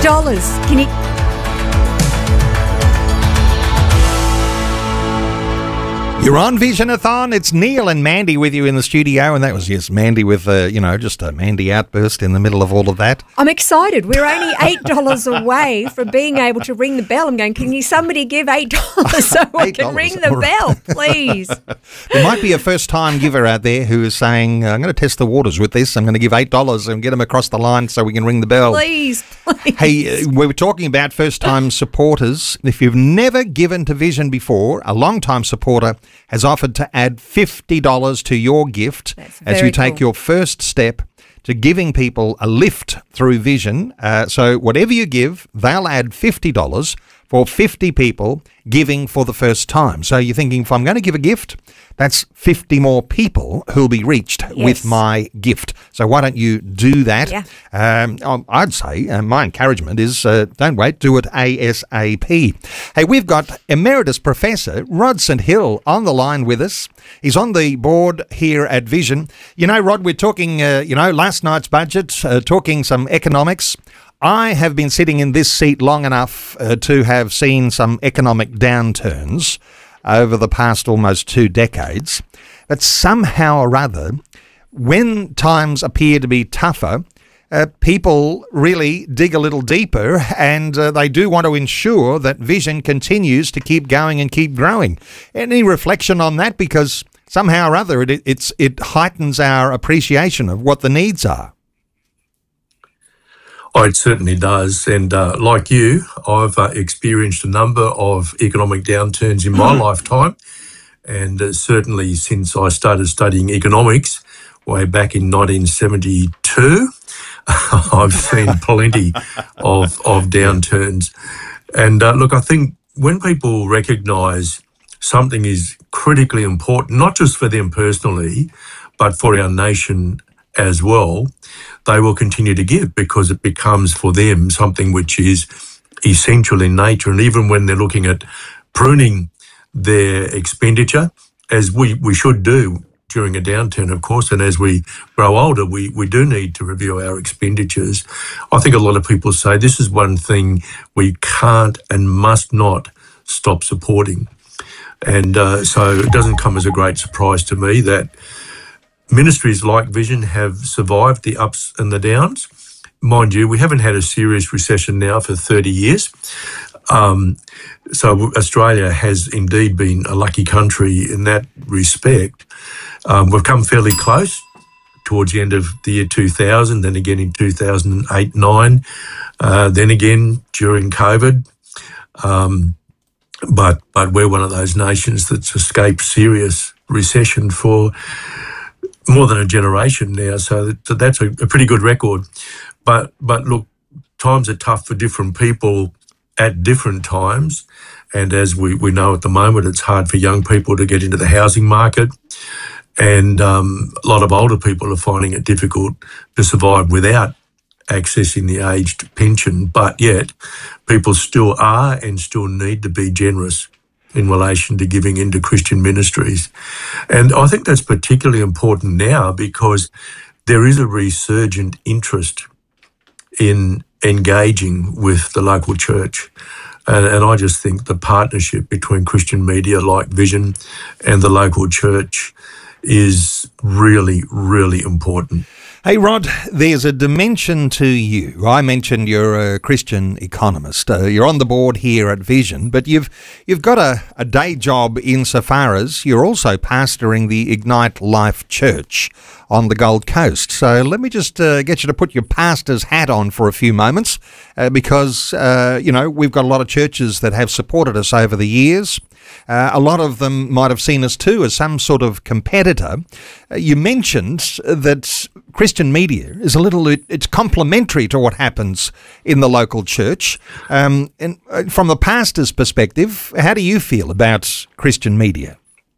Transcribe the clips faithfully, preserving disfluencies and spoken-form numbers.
dollars. Can you... You're on Visionathon. It's Neil and Mandy with you in the studio, and that was, yes, Mandy with, uh, you know, just a Mandy outburst in the middle of all of that. I'm excited. We're only eight dollars away from being able to ring the bell. I'm going, can you somebody give eight dollars so I can ring the bell, please? There might be a first-time giver out there who is saying, I'm going to test the waters with this. I'm going to give eight dollars and get them across the line so we can ring the bell. Please, please. Hey, uh, we were talking about first-time supporters. If you've never given to Vision before, a long-time supporter has offered to add fifty dollars to your gift as you take cool. your first step to giving people a lift through Vision. Uh, so whatever you give, they'll add fifty dollars for fifty people giving for the first time. So you're thinking, if I'm going to give a gift, that's fifty more people who'll be reached yes. with my gift. So why don't you do that? Yeah. Um, I'd say uh, my encouragement is uh, don't wait, do it ASAP. Hey, we've got Emeritus Professor Rod St Hill on the line with us. He's on the board here at Vision. You know, Rod, we're talking, uh, you know, last night's budget, uh, talking some economics. I have been sitting in this seat long enough uh, to have seen some economic downturns over the past almost two decades. But somehow or other, when times appear to be tougher, uh, people really dig a little deeper, and uh, they do want to ensure that Vision continues to keep going and keep growing. Any reflection on that? Because somehow or other, it, it's, it heightens our appreciation of what the needs are. Oh, it certainly does. And uh, like you, I've uh, experienced a number of economic downturns in my lifetime. And uh, certainly since I started studying economics way back in nineteen seventy-two, I've seen plenty of, of downturns. And uh, look, I think when people recognise something is critically important, not just for them personally, but for our nation as well, they will continue to give because it becomes for them something which is essential in nature. And even when they're looking at pruning their expenditure, as we, we should do during a downturn, of course, and as we grow older, we, we do need to review our expenditures. I think a lot of people say this is one thing we can't and must not stop supporting. And uh, so it doesn't come as a great surprise to me that ministries like Vision have survived the ups and the downs. Mind you, we haven't had a serious recession now for thirty years. Um, so Australia has indeed been a lucky country in that respect. Um, we've come fairly close towards the end of the year two thousand, then again in two thousand eight nine, uh, then again during COVID. Um, but, but we're one of those nations that's escaped serious recession for more than a generation now, so that's a, a pretty good record. But but look, times are tough for different people at different times, and as we, we know at the moment, it's hard for young people to get into the housing market, and um, a lot of older people are finding it difficult to survive without accessing the aged pension, but yet people still are and still need to be generous in relation to giving into Christian ministries. And I think that's particularly important now because there is a resurgent interest in engaging with the local church. And, and I just think the partnership between Christian media like Vision and the local church is really, really important. Hey, Rod, there's a dimension to you. I mentioned you're a Christian economist. Uh, you're on the board here at Vision, but you've you've got a, a day job insofar as you're also pastoring the Ignite Life Church on the Gold Coast. So let me just uh, get you to put your pastor's hat on for a few moments uh, because, uh, you know, we've got a lot of churches that have supported us over the years. Uh, a lot of them might have seen us too as some sort of competitor. Uh, you mentioned that Christian media is a little, it, it's complementary to what happens in the local church. Um, and uh, from the pastor's perspective, how do you feel about Christian media?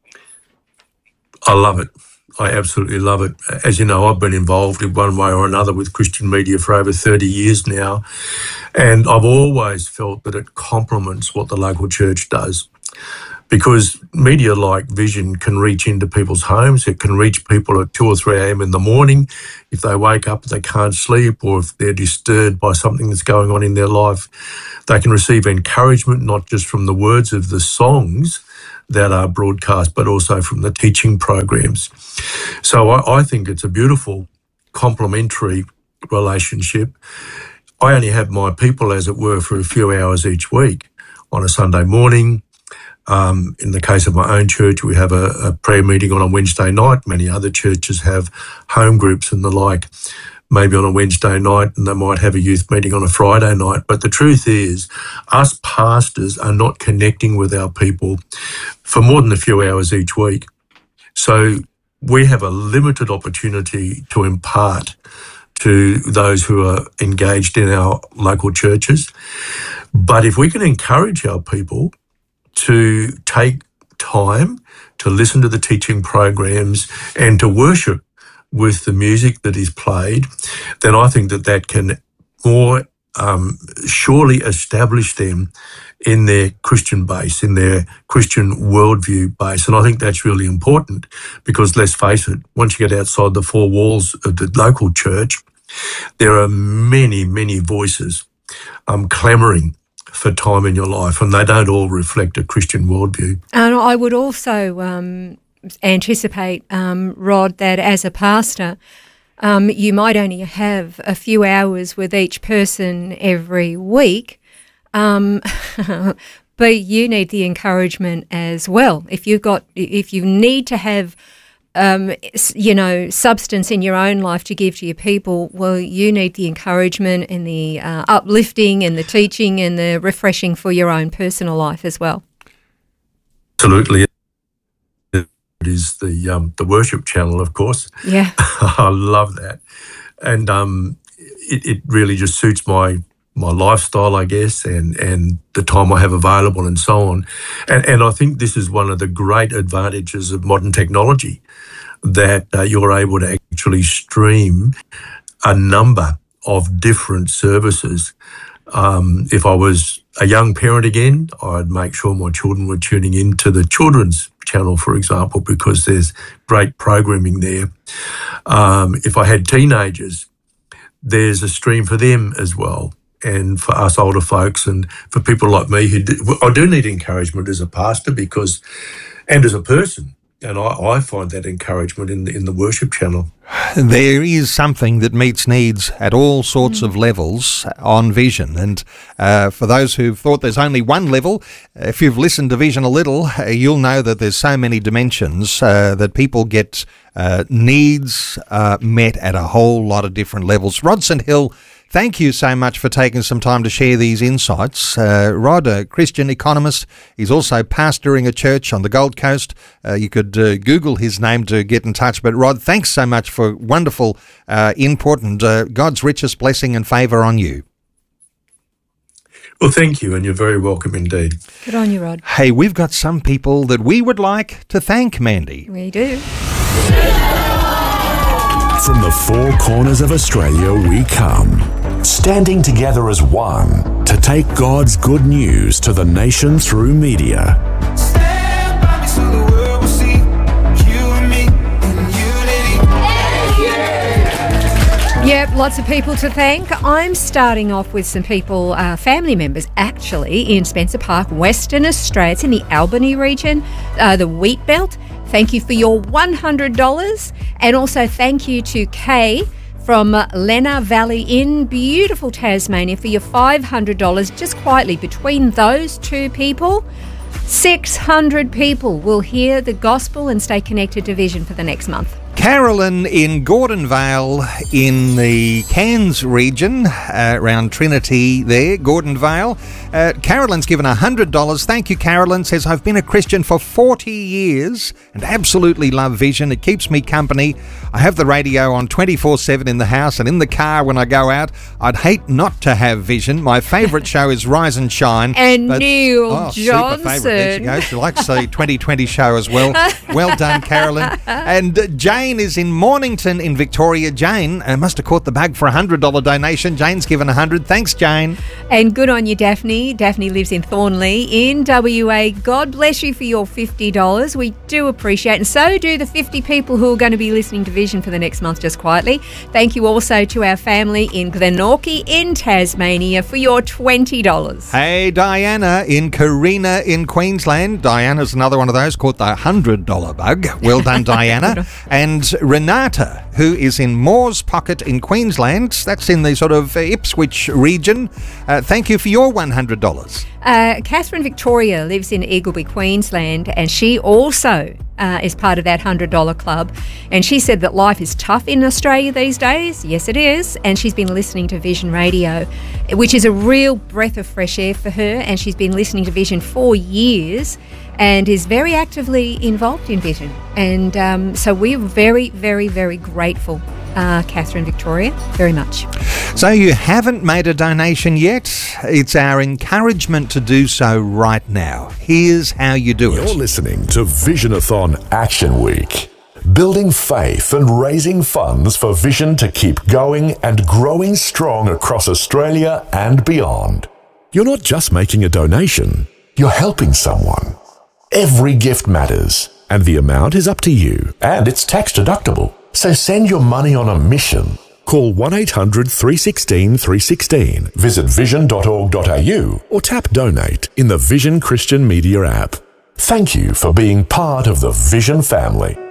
I love it. I absolutely love it. As you know, I've been involved in one way or another with Christian media for over thirty years now, and I've always felt that it complements what the local church does. because media like Vision can reach into people's homes. It can reach people at two or three a.m. in the morning if they wake up and they can't sleep, or if they're disturbed by something that's going on in their life. They can receive encouragement, not just from the words of the songs that are broadcast, but also from the teaching programs. So I, I think it's a beautiful complementary relationship. I only have my people, as it were, for a few hours each week on a Sunday morning. Um, in the case of my own church, we have a, a prayer meeting on a Wednesday night. Many other churches have home groups and the like, maybe on a Wednesday night, and they might have a youth meeting on a Friday night. But the truth is, us pastors are not connecting with our people for more than a few hours each week. So we have a limited opportunity to impart to those who are engaged in our local churches. But if we can encourage our people to take time to listen to the teaching programs and to worship with the music that is played, then I think that that can more um, surely establish them in their Christian base, in their Christian worldview base. And I think that's really important because, let's face it, once you get outside the four walls of the local church, there are many, many voices um, clamouring for time in your life, and they don't all reflect a Christian worldview. And I would also um, anticipate, um, Rod, that as a pastor, um, you might only have a few hours with each person every week, um, but you need the encouragement as well. If you've got, if you need to have Um, you know, substance in your own life to give to your people, well, you need the encouragement and the uh, uplifting and the teaching and the refreshing for your own personal life as well. Absolutely. It is the um, the worship channel, of course. Yeah. I love that. And um, it, it really just suits my my lifestyle, I guess, and, and the time I have available and so on. And, and I think this is one of the great advantages of modern technology, that uh, you're able to actually stream a number of different services. Um, if I was a young parent again, I'd make sure my children were tuning into the children's channel, for example, because there's great programming there. Um, if I had teenagers, there's a stream for them as well. And for us older folks and for people like me who do, I do need encouragement as a pastor because, and as a person, and I, I find that encouragement in the, in the worship channel. There is something that meets needs at all sorts mm. of levels on Vision. And uh, for those who've thought there's only one level, if you've listened to Vision a little, uh, you'll know that there's so many dimensions uh, that people get uh, needs uh, met at a whole lot of different levels. Rod St Hill, thank you so much for taking some time to share these insights. Uh, Rod, a Christian economist, he's also pastoring a church on the Gold Coast. Uh, you could uh, Google his name to get in touch. But Rod, thanks so much for wonderful uh, input, and uh, God's richest blessing and favour on you. Well, thank you, and you're very welcome indeed. Good on you, Rod. Hey, we've got some people that we would like to thank, Mandy. We do. From the four corners of Australia we come, standing together as one to take God's good news to the nation through media. Stand by me so the world will see you and me in unity. Yep, lots of people to thank. I'm starting off with some people, uh, family members actually, in Spencer Park, Western Australia. It's in the Albany region, uh, the Wheat Belt. Thank you for your one hundred dollars, and also thank you to Kay from Lenna Valley in beautiful Tasmania for your five hundred dollars. Just quietly, between those two people, six hundred people will hear the gospel and stay connected to Vision for the next month. Carolyn in Gordonvale in the Cairns region, uh, around Trinity there, Gordonvale. Uh, Carolyn's given one hundred dollars. Thank you, Carolyn. Says, I've been a Christian for forty years and absolutely love Vision. It keeps me company. I have the radio on twenty-four seven in the house and in the car when I go out. I'd hate not to have Vision. My favourite show is Rise and Shine. And but, Neil oh, Johnson. Super favourite. There she goes. She likes the twenty twenty show as well. Well done, Carolyn. And uh, James Jane is in Mornington in Victoria. Jane uh, must have caught the bug for a one hundred dollars donation. Jane's given one hundred dollars. Thanks, Jane. And good on you, Daphne. Daphne lives in Thornley in W A. God bless you for your fifty dollars. We do appreciate it. And so do the fifty people who are going to be listening to Vision for the next month, just quietly. Thank you also to our family in Glenorchy in Tasmania for your twenty dollars. Hey, Diana in Carina in Queensland. Diana's another one of those, caught the one hundred dollars bug. Well done, Diana. And Renata, who is in Moore's Pocket in Queensland. That's in the sort of uh, Ipswich region. Uh, thank you for your one hundred dollars. Uh, Catherine Victoria lives in Eagleby, Queensland, and she also uh, is part of that one hundred dollars club. And she said that life is tough in Australia these days. Yes, it is. And she's been listening to Vision Radio, which is a real breath of fresh air for her. And she's been listening to Vision for years and is very actively involved in Vision. And um, so we're very, very, very grateful, uh, Catherine Victoria, very much. So you haven't made a donation yet? It's our encouragement to do so right now. Here's how you do You're it. listening to Visionathon Action Week. Building faith and raising funds for Vision to keep going and growing strong across Australia and beyond. You're not just making a donation, you're helping someone. Every gift matters, and the amount is up to you, and it's tax deductible. So send your money on a mission. Call one eight hundred three one six three one six, visit vision dot org dot a u or tap donate in the Vision Christian Media app. Thank you for being part of the Vision family.